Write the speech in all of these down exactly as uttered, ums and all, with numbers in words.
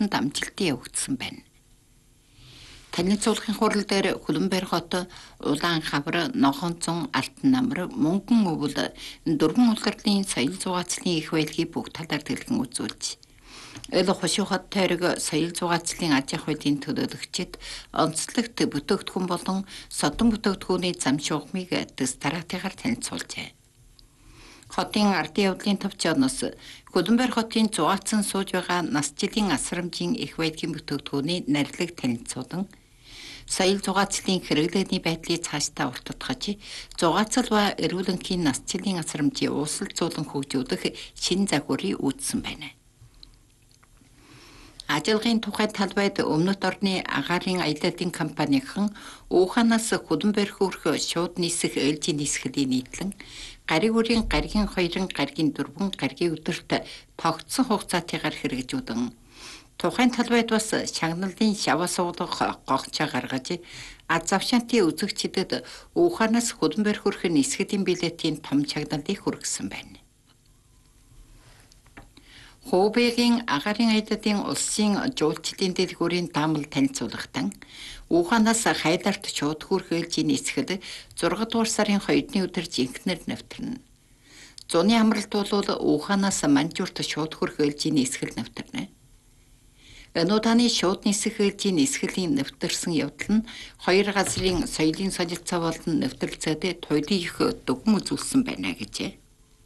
улсанд амжилтын явагдсан байна. Танилцуулгын хурал дээр Хөлбөмбөр хот, Улаан хавар, Нохонцон, Алтан намар, Мөнгөн өвөл дөрвөн улирлын соёл зугаацлын их байлгийг бүх талаар дэлгэн үзүүлж, Эл Хошин хот тойрог соёл зугаацлын аж ахуй байдлын төлөөлөгчид онцлогт бүтээгдэхүүн болон содон бүтээгдэхүүний зам шугамыг дэс тараатайгаар танилцуулжээ. Хотын ардын явдлын төвчөөс Хөлбөмбөр хотын зугаацсан сууж байгаа нас жилийн асрамжийн их байлгийн бүтээгдэхүүний нарилэг танилцуулан, соёл зугаацлын хэрэглээний байдлыг цаашдаа уртдгаж, зугаацал ба эрүүл энхийн нас жилийн асрамжийн уусалцуулан хөгжүүлэх шинэ загварыг үүссэн байна. Ажлын тухай талбайд өмнөд орны агаарын аяллалын компанийн Ухаанаас Хөлбөмбөр хүрэх шууд нисэх ээлжийн нисгэлийн нийтлэн гариг үрийн гаригийн хоёрын гаригийн дөрвөн гаригийн өдөрт тогтсон хугацаатайгаар хэрэгжүүлэн, тухайн талбайд бас шагналын шаваа суулгах гогчоо гаргаж, аз завшаантын үзэгчдэд Ухаанаас Хөлбөмбөр хүрэх нисгэлийн билетийн том шагналыг хүргэсэн байна. Хубигийн агаарын аяллалын улсын жуулчлалын дэлгүүрийн таамал танилцуулгатан Ухаанаас Хайларт шууд хүрэх ээлжийн нисгэд зургаан дугаар сарын хоёрны өдөр жинхэнээр нэвтэрнэ. Зуны амралт бол Ухаанаас Манжуурт шууд хүрэх ээлжийн нисгэл нэвтэрнэ. Энүүданы шууд нисэх ээлжийн нисгэлийн нэвтэрсэн явдал нь хоёр газрын соёлын солилцоо болон нэвтрэлцээдэд туйлын их дүгм үзүүлсэн байна гэжээ.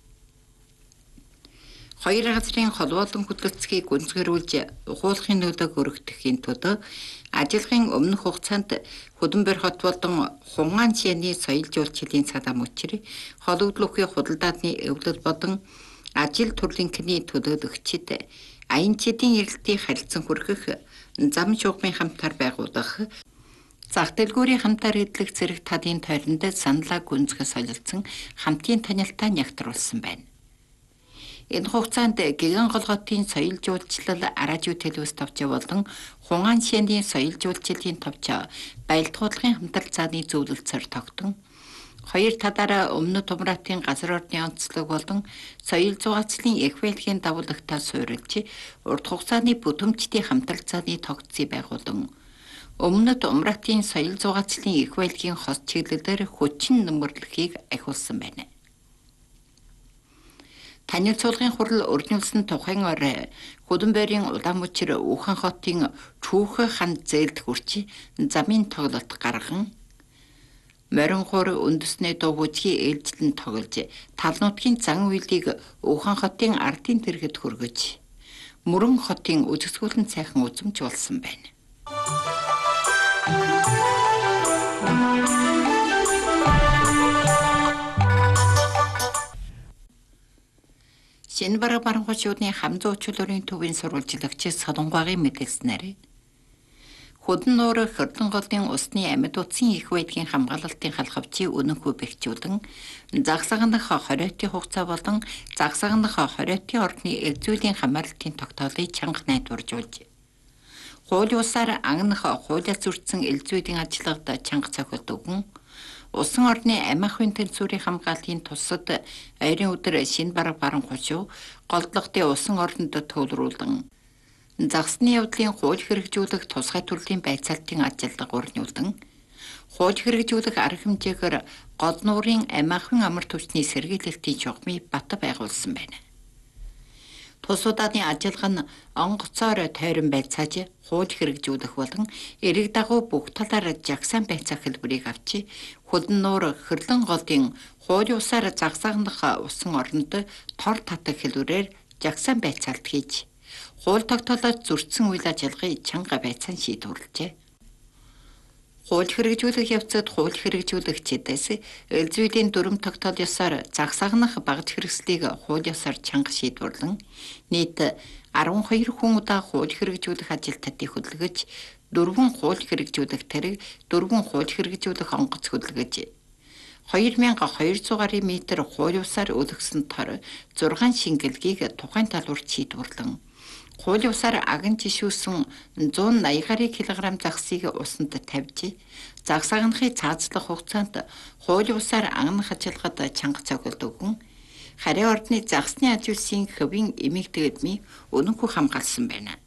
Хоёр газрын холбоолон хөдөлгөөцгийг гүнзгийрүүлж ухуулахын нөлөөг өргөдөхийн тулд ажлын өмнөх хугацаанд Хөлбөмбөр хот болон Хунгаан шиэний соёл жуулчлалын цалам учир холбогдлохын худалдааны эвлэл болон ажил төрлөнхний төлөөлөгчид аянчдын эрэлтийн харилцан хүргэх зам шугамын хамтаар байгуулах зах дэлгүүрийн хамтаар эдлэх зэрэг талын тойронд саналаа гүнзгий солилцсон хамтын танилтаа нягтруулсан байна. Энэ хугацаанд Гэгэн голготын соёл жуулчлал араажуу телевиз товчоо болон Хунгаан шиэний соёл жуулчлалын товчоо баялдгуулгын хамтралцааны зөвлөлтсөөр тогтон, хоёр талаараа өмнөд Умратын газар орны онцлог болон соёл зугаацлын их байлгийн давуулагтаа суурилж, урт хугацааны бүтээмжтэй хамтралцааны тогтцыг байгуулан, өмнөд Умратын соёл зугаацлын их байлгийн хос чиглэлээр хүчин нэмэрлэхийг ахиулсан байна. Танилцуулгын хурал өрнүүлсэн тухайн орой Хөлбөмбөрийн улаан мөчир Ухаан хотын Чүүхэ ханд зээлд хүрч замын тоглолт гарган, морин хуур үндэснээ дуугуудгийн ээлжлэн тоглож, талнуудын зан үйлийг Ухаан хотын ардын тэргэд хүргэж, Мөрөн хотын үзэсгэлэн цайхан үзэмж болсон байна. Шинбараг Баранхуучуудын хамзуу өчөлөрийн төвийн сурвалжлагч Солонгогийн мэдээлснээр Хөдөн нуур Хөрдөн голын усны амьд утсын их байдгийн хамгаалалтын халхавчийг өнөхөө бэхжүүлэн, загсагнах хориотын хугацаа болон загсагнах хориотын орны элзүүлийн хамгаалалтын тогтоолыг чанга найдваржуулж, хууль усаар ангнах хуулиас зөрчсөн элзүүдийн ажиллагад чанга цохилт өгөн, усан орны амь ахуйн тэнцвэрийн хамгааллын тусад ойрын өдөр Шинбараг Баранхуучуу голдлогын усан орнд төвлөрүүлэн, загсны явдлын хууль хэрэгжүүлэх тусгай төрлийн байцаалтын ажиллагаа өрнүүлэн, хууль хэрэгжүүлэх арга хэмжээгээр гол нуурын амь ахуйн амар түвшний сэргийлэлтийн чухмыг бат байгуулсан байна. Тус удааны ажиллагаа нь онгоцоор тойрон байцааж хууль хэрэгжүүлэх болон эрэг дагуу бүх талаар жагсаан байцаах хэлбэрийг авч, Хөдөн нуур Хөрлөн голын хууль усаар загсагнах усан оронд тор татах хэлбэрээр жагсаан байцаалт хийж, хууль тогтоолоод зөрчсөн үйл ажиллагааг чанга байцаан шийдвэрлэжээ. Хууль хэрэгжүүлэх явцад хууль хэрэгжүүлэгчдээс элзүүдийн дүрм тогтоол ёсоор загсагнах багж хэрэгслийг хууль ёсоор чанга шийдвэрлэн, нийт арван хоёр хүн удаа хууль хэрэгжүүлэх ажилтнуудыг хөдөлгөж, дөрвөн хууль хэрэгжүүлэх тэрэг, дөрвөн хууль хэрэгжүүлэх онгоц хөдөлгөж, хоёр мянга хоёр зуун метр хууль усаар өлгсөн тор зургаан шингэлгийг тухайн талбарт шийдвэрлэн, хууль усаар аган жишүүсэн зуун наяхан килограмм загсыг усанд тавьж, загсагнахыг цаазлах хугацаанд хууль усаар ангах ажиллагад чанга цохилт өгөн, харийн ордны загсны аж үйлсийн хөвийн эмэгтэйгдмийн өнөнхөө хамгаалсан байна.